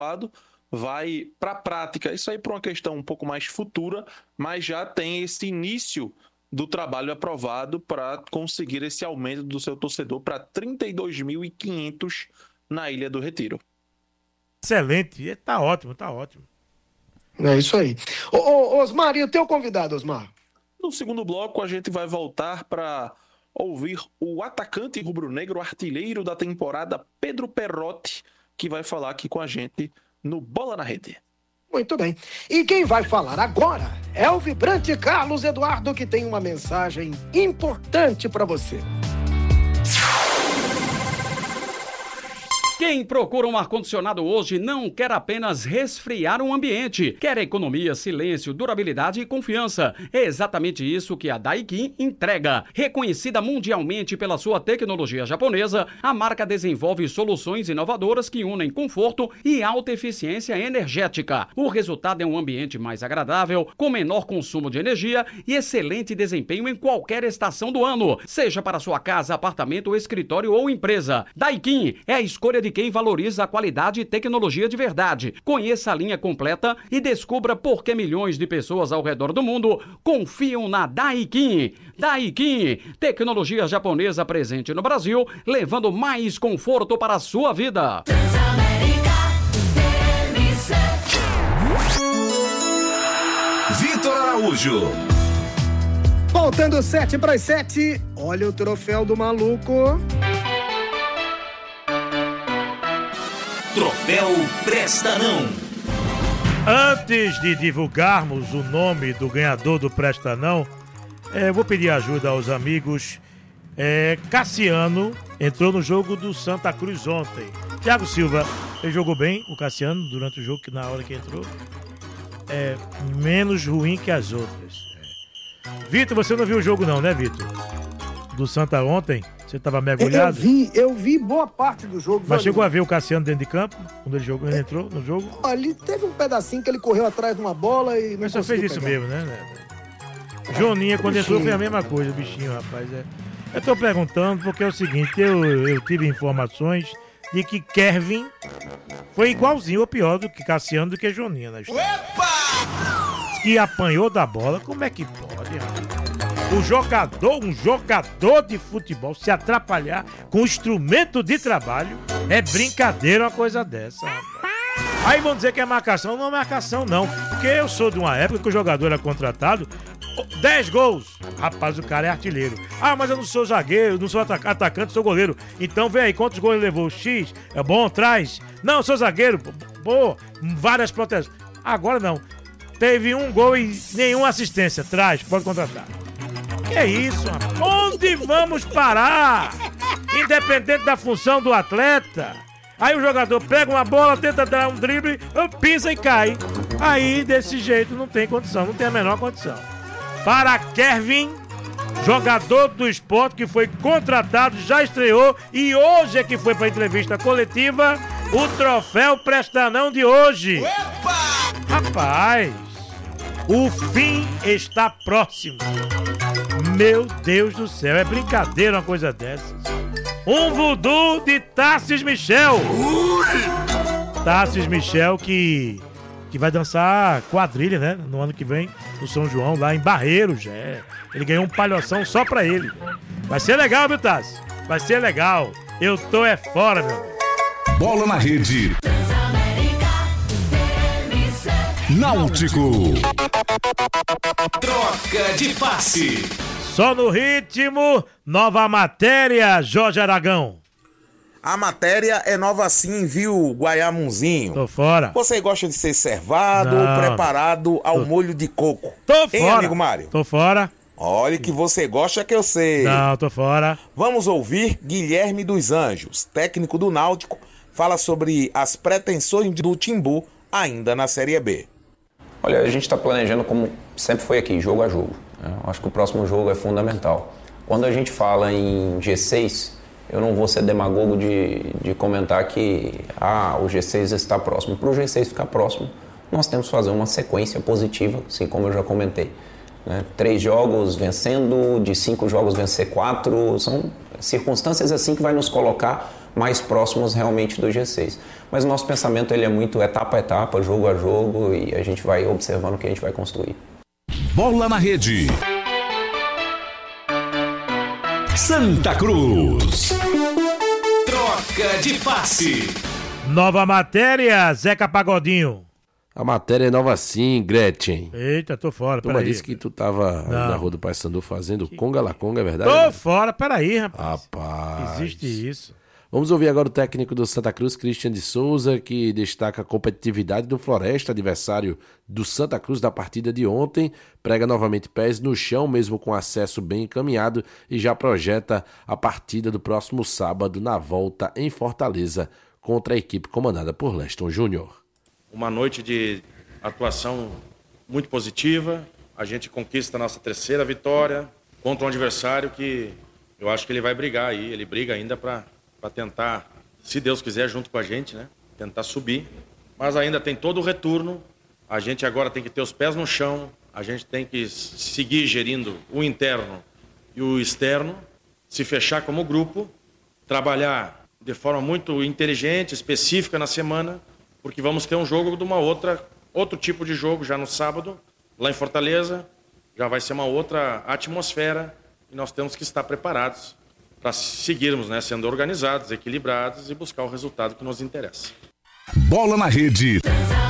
vai para a prática. Isso aí para uma questão um pouco mais futura, mas já tem esse início do trabalho aprovado para conseguir esse aumento do seu torcedor para 32.500 na Ilha do Retiro. Excelente, tá ótimo, tá ótimo. É isso aí. Osmar, e o teu convidado, Osmar? No segundo bloco, a gente vai voltar para ouvir o atacante rubro-negro, artilheiro da temporada, Pedro Perotti, que vai falar aqui com a gente no Bola na Rede. Muito bem. E quem vai falar agora é o vibrante Carlos Eduardo, que tem uma mensagem importante para você. Quem procura um ar-condicionado hoje não quer apenas resfriar um ambiente, quer economia, silêncio, durabilidade e confiança. É exatamente isso que a Daikin entrega. Reconhecida mundialmente pela sua tecnologia japonesa, a marca desenvolve soluções inovadoras que unem conforto e alta eficiência energética. O resultado é um ambiente mais agradável, com menor consumo de energia e excelente desempenho em qualquer estação do ano, seja para sua casa, apartamento, escritório ou empresa. Daikin é a escolha de quem valoriza a qualidade e tecnologia de verdade. Conheça a linha completa e descubra por que milhões de pessoas ao redor do mundo confiam na Daikin. Daikin, tecnologia japonesa presente no Brasil, levando mais conforto para a sua vida. Vitor Araújo. Voltando 7:07, olha o troféu do maluco. Troféu Presta Não. Antes de divulgarmos o nome do ganhador do Presta Não, vou pedir ajuda aos amigos. Cassiano entrou no jogo do Santa Cruz ontem. Thiago Silva, ele jogou bem, o Cassiano, durante o jogo, que na hora que entrou. Menos ruim que as outras. Vitor, você não viu o jogo não, né, Vitor? Do Santa ontem? Você estava mergulhado? Eu vi boa parte do jogo. Mas chegou a ver o Cassiano dentro de campo? Quando ele jogou, ele entrou no jogo? Ali teve um pedacinho que ele correu atrás de uma bola e não Mas só fez isso pegar. mesmo, né? Joninha, quando entrou, foi a mesma coisa, o bichinho, rapaz. Eu tô perguntando porque é o seguinte, eu tive informações de que Kevin foi igualzinho ou pior do que Cassiano do que Joninha na história. Que apanhou da bola, como é que pode, rapaz? Um jogador de futebol se atrapalhar com instrumento de trabalho, é brincadeira uma coisa dessa, rapaz. Aí vão dizer que é marcação, não é marcação não, porque eu sou de uma época que o jogador era contratado, 10 gols, rapaz, o cara é artilheiro. Ah, mas eu não sou zagueiro, não sou atacante, sou goleiro. Então vem aí, quantos gols ele levou? X, é bom, traz. Não, eu sou zagueiro, pô, várias proteções. Agora não, teve um gol e nenhuma assistência, traz, pode contratar. Que é isso, rapaz? Onde vamos parar? Independente da função do atleta. Aí o jogador pega uma bola, tenta dar um drible, pisa e cai. Aí, desse jeito, não tem condição, não tem a menor condição. Para Kevin, jogador do Sport que foi contratado, já estreou e hoje é que foi para a entrevista coletiva, o troféu Presta Não de hoje. Opa! Rapaz, o fim está próximo. Meu Deus do céu, é brincadeira uma coisa dessas. Um voodoo de Tarcísio Michel. Tarcísio Michel que vai dançar quadrilha, né? No ano que vem, no São João, lá em Barreiros. Ele ganhou um palhoção só pra ele. Vai ser legal, viu, Tarcísio? Vai ser legal. Eu tô fora, meu. Bola na Rede. Náutico. Troca de passe. Só no ritmo, nova matéria, Jorge Aragão. A matéria é nova sim, viu, Guaiamunzinho? Tô fora. Você gosta de ser servado ou preparado ao molho de coco? Tô fora. Hein, amigo Mário? Tô fora. Olha que você gosta que eu sei. Não, tô fora. Vamos ouvir Guilherme dos Anjos, técnico do Náutico, fala sobre as pretensões do Timbu ainda na Série B. Olha, a gente está planejando como sempre foi aqui, jogo a jogo. Acho que o próximo jogo é fundamental. Quando a gente fala em G6, eu não vou ser demagogo de comentar que o G6 está próximo. Para o G6 ficar próximo, nós temos que fazer uma sequência positiva, assim como eu já comentei. 3 jogos vencendo, de 5 jogos vencer 4, são circunstâncias assim que vai nos colocar mais próximos realmente do G6. Mas o nosso pensamento ele é muito etapa a etapa, jogo a jogo, e a gente vai observando o que a gente vai construir. Bola na Rede. Santa Cruz. Troca de passe. Nova matéria, Zeca Pagodinho. A matéria é nova sim, Gretchen. Eita, tô fora, Tu peraí. disse que tu tava na Rua do Paysandu fazendo conga la conga, é verdade? Tô fora, peraí, rapaz. Rapaz. Existe isso. Vamos ouvir agora o técnico do Santa Cruz, Christian de Souza, que destaca a competitividade do Floresta, adversário do Santa Cruz da partida de ontem. Prega novamente pés no chão, mesmo com acesso bem encaminhado, e já projeta a partida do próximo sábado na volta em Fortaleza contra a equipe comandada por Leston Júnior. Uma noite de atuação muito positiva. A gente conquista a nossa terceira vitória contra um adversário que eu acho que ele vai brigar aí. Ele briga ainda para tentar, se Deus quiser, junto com a gente, né? Tentar subir. Mas ainda tem todo o retorno. A gente agora tem que ter os pés no chão. A gente tem que seguir gerindo o interno e o externo. Se fechar como grupo. Trabalhar de forma muito inteligente, específica na semana. Porque vamos ter um jogo de outro tipo de jogo já no sábado, lá em Fortaleza. Já vai ser uma outra atmosfera e nós temos que estar preparados para seguirmos, né, sendo organizados, equilibrados e buscar o resultado que nos interessa. Bola na Rede.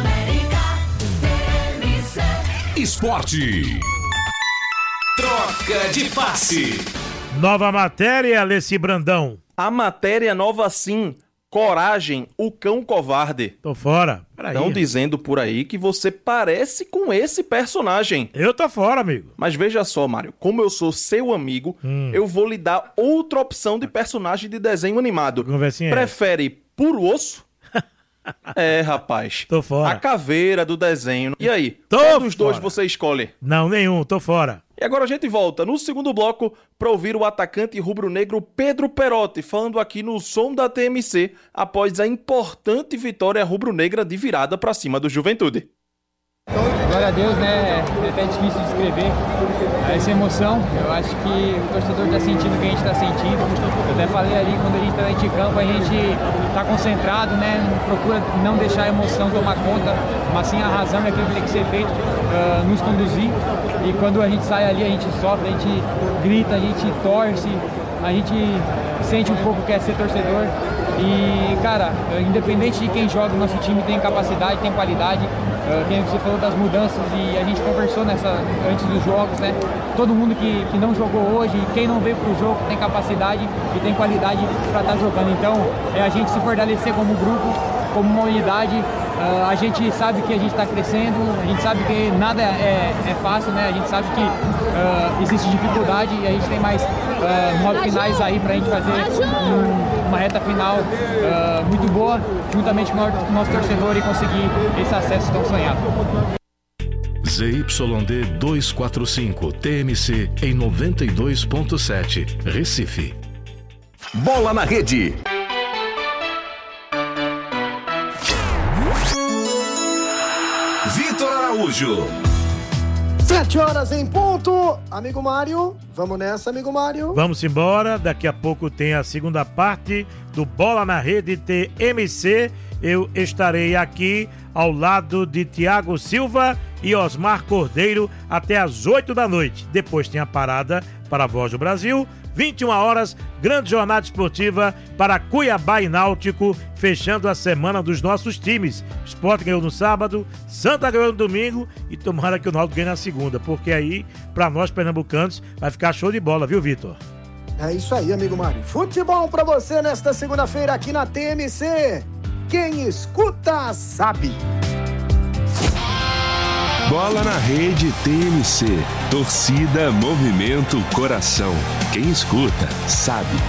Esporte. Troca de passe. Nova matéria, Alessi Brandão. A matéria nova sim. Coragem, o cão covarde. Tô fora. Peraí. Estão dizendo por aí que você parece com esse personagem. Eu tô fora, amigo. Mas veja só, Mário, como eu sou seu amigo, eu vou lhe dar outra opção de personagem de desenho animado. Conversinha. Prefere puro osso? É, rapaz. Tô fora. A caveira do desenho. E aí? Tô Qual dos dois fora. você escolhe? Não, nenhum, tô fora. E agora a gente volta no segundo bloco para ouvir o atacante rubro-negro Pedro Perotti falando aqui no som da TMC após a importante vitória rubro-negra de virada para cima do Juventude. Glória a Deus, né? É até difícil de descrever essa emoção. Eu acho que o torcedor está sentindo o que a gente está sentindo. Eu até falei ali, quando a gente está dentro de campo, a gente está concentrado, né? Procura não deixar a emoção tomar conta, mas sim a razão e aquilo que tem que ser feito, nos conduzir. E quando a gente sai ali, a gente sofre, a gente grita, a gente torce, a gente sente um pouco que é ser torcedor. E, cara, independente de quem joga, o nosso time tem capacidade, tem qualidade. Quem você falou das mudanças e a gente conversou antes dos jogos, né? Todo mundo que não jogou hoje, quem não veio pro jogo tem capacidade e tem qualidade para estar jogando. Então, é a gente se fortalecer como grupo, como uma unidade. A gente sabe que a gente está crescendo, a gente sabe que nada é fácil, né? A gente sabe que existe dificuldade e a gente tem mais 9 finais aí para a gente fazer uma reta final muito boa, juntamente com o nosso torcedor e conseguir esse acesso tão sonhado. ZYD 245 TMC em 92.7 Recife. Bola na Rede. Vitor Araújo. 7 horas em ponto. Amigo Mário, vamos nessa, amigo Mário. Vamos embora, daqui a pouco tem a segunda parte do Bola na Rede TMC. Eu estarei aqui ao lado de Tiago Silva e Osmar Cordeiro até às 8 da noite. Depois tem a parada para a Voz do Brasil. 21 horas, grande jornada esportiva para Cuiabá e Náutico, fechando a semana dos nossos times. Sport ganhou no sábado, Santa ganhou no domingo e tomara que o Náutico ganhe na segunda, porque aí, para nós pernambucanos, vai ficar show de bola, viu, Vitor? É isso aí, amigo Mário. Futebol pra você nesta segunda-feira aqui na TMC. Quem escuta, sabe. Bola na Rede TMC. Torcida, movimento, coração. Quem escuta, sabe.